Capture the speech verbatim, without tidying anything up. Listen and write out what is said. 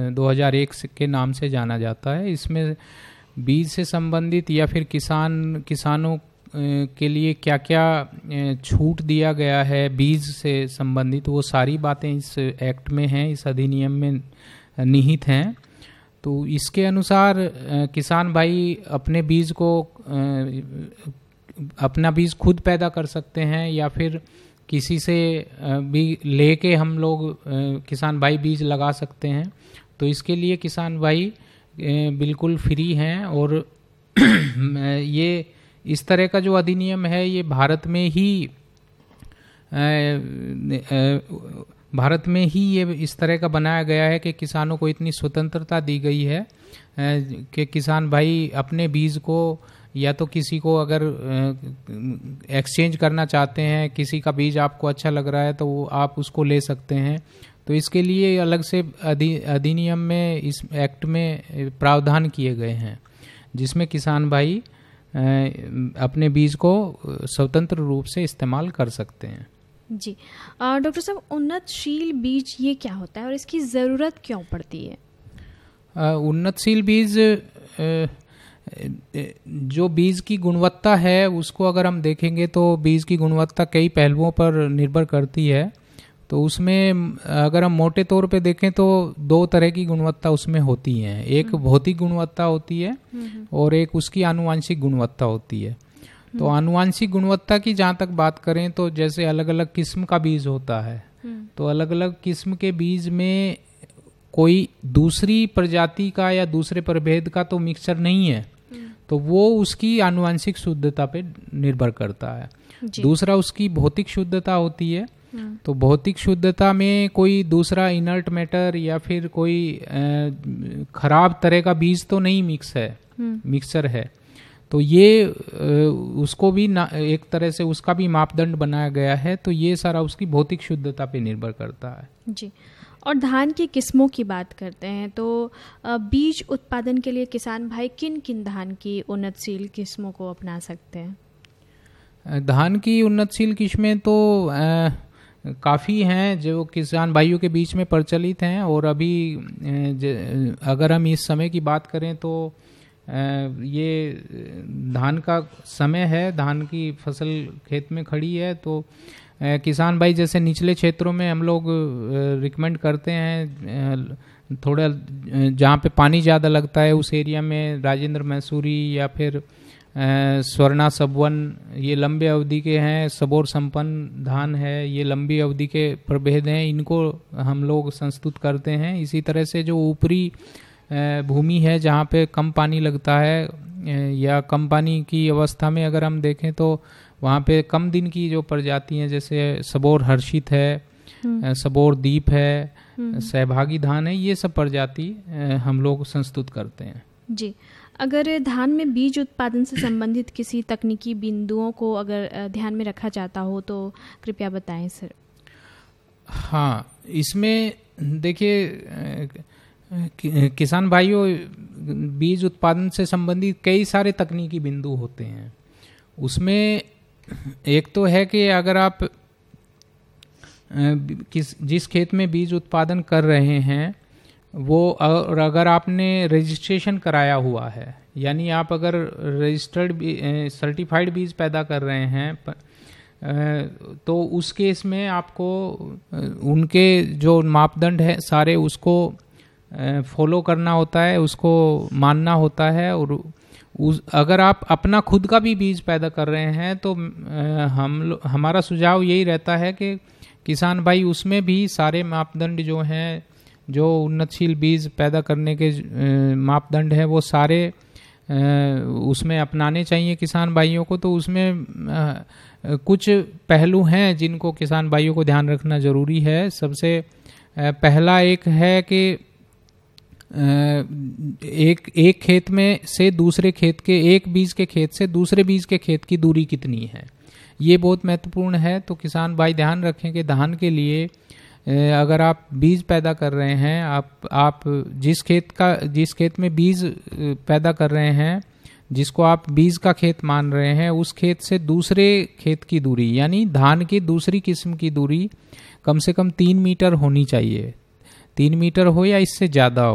दो हज़ार एक के नाम से जाना जाता है। इसमें बीज से संबंधित या फिर किसान किसानों के लिए क्या क्या छूट दिया गया है बीज से संबंधित, वो सारी बातें इस एक्ट में हैं, इस अधिनियम में निहित हैं। तो इसके अनुसार किसान भाई अपने बीज को अपना बीज खुद पैदा कर सकते हैं या फिर किसी से भी लेके हम लोग किसान भाई बीज लगा सकते हैं। तो इसके लिए किसान भाई बिल्कुल फ्री हैं और ये इस तरह का जो अधिनियम है ये भारत में ही भारत में ही ये इस तरह का बनाया गया है कि किसानों को इतनी स्वतंत्रता दी गई है कि किसान भाई अपने बीज को या तो किसी को अगर एक्सचेंज करना चाहते हैं, किसी का बीज आपको अच्छा लग रहा है तो वो आप उसको ले सकते हैं। तो इसके लिए अलग से अधिनियम में, इस एक्ट में प्रावधान किए गए हैं जिसमें किसान भाई अपने बीज को स्वतंत्र रूप से इस्तेमाल कर सकते हैं। जी डॉक्टर साहब, उन्नतशील बीज ये क्या होता है और इसकी ज़रूरत क्यों पड़ती है? उन्नतशील बीज जो बीज की गुणवत्ता है उसको अगर हम देखेंगे तो बीज की गुणवत्ता कई पहलुओं पर निर्भर करती है। तो उसमें अगर हम मोटे तौर पे देखें तो दो तरह की गुणवत्ता उसमें होती हैं। एक भौतिक गुणवत्ता होती है और एक उसकी आनुवांशिक गुणवत्ता होती है। तो आनुवांशिक गुणवत्ता की जहाँ तक बात करें तो जैसे अलग अलग किस्म का बीज होता है, तो अलग अलग किस्म के बीज में कोई दूसरी प्रजाति का या दूसरे प्रभेद का तो मिक्सचर नहीं है, तो वो उसकी आनुवांशिक शुद्धता पे निर्भर करता है। दूसरा उसकी भौतिक शुद्धता होती है। तो भौतिक शुद्धता में कोई दूसरा इनर्ट मैटर या फिर कोई खराब तरह का बीज तो नहीं मिक्स है, मिक्सचर है। तो ये उसको भी ना एक तरह से उसका भी मापदंड बनाया गया है। तो ये सारा उसकी भौतिक शुद्धता पे निर्भर करता है। जी, और धान की किस्मों की बात करते हैं तो बीज उत्पादन के लिए किसान भाई किन किन धान की उन्नतशील किस्मों को अपना सकते हैं? धान की उन्नतशील किस्में तो आ, काफ़ी हैं जो किसान भाइयों के बीच में प्रचलित हैं। और अभी अगर हम इस समय की बात करें तो ये धान का समय है, धान की फसल खेत में खड़ी है। तो किसान भाई जैसे निचले क्षेत्रों में हम लोग रिकमेंड करते हैं, थोड़ा जहाँ पे पानी ज़्यादा लगता है उस एरिया में राजेंद्र मैसूरी या फिर स्वर्णा सबवन, ये लंबे अवधि के हैं। सबोर संपन्न धान है, ये लंबी अवधि के प्रभेद हैं, इनको हम लोग संस्तुत करते हैं। इसी तरह से जो ऊपरी भूमि है जहाँ पे कम पानी लगता है या कम पानी की अवस्था में अगर हम देखें तो वहाँ पे कम दिन की जो प्रजाति हैं जैसे सबोर हर्षित है, सबोर दीप है, सहभागी धान है, ये सब प्रजाति हम लोग संस्तुत करते हैं। जी, अगर धान में बीज उत्पादन से संबंधित किसी तकनीकी बिंदुओं को अगर ध्यान में रखा जाता हो तो कृपया बताएं सर। हाँ, इसमें देखिए किसान भाइयों, बीज उत्पादन से संबंधित कई सारे तकनीकी बिंदु होते हैं। उसमें एक तो है कि अगर आप किस जिस खेत में बीज उत्पादन कर रहे हैं वो, और अगर आपने रजिस्ट्रेशन कराया हुआ है, यानी आप अगर रजिस्टर्ड सर्टिफाइड बीज पैदा कर रहे हैं तो उस केस में आपको उनके जो मापदंड है सारे उसको फॉलो करना होता है, उसको मानना होता है। और उस अगर आप अपना खुद का भी बीज पैदा कर रहे हैं तो हम हमारा सुझाव यही रहता है कि किसान भाई उसमें भी सारे मापदंड जो हैं, जो उन्नतशील बीज पैदा करने के मापदंड हैं, वो सारे उसमें अपनाने चाहिए किसान भाइयों को। तो उसमें कुछ पहलू हैं जिनको किसान भाइयों को ध्यान रखना ज़रूरी है। सबसे पहला एक है कि एक एक खेत में से दूसरे खेत के, एक बीज के खेत से दूसरे बीज के खेत की दूरी कितनी है, ये बहुत महत्वपूर्ण है। तो किसान भाई ध्यान रखें कि धान के लिए अगर आप बीज पैदा कर रहे हैं, आप आप जिस खेत का जिस खेत में बीज पैदा कर रहे हैं, जिसको आप बीज का खेत मान रहे हैं, उस खेत से दूसरे खेत की दूरी, यानी धान की दूसरी किस्म की दूरी कम से कम तीन मीटर होनी चाहिए। तीन मीटर हो या इससे ज़्यादा हो।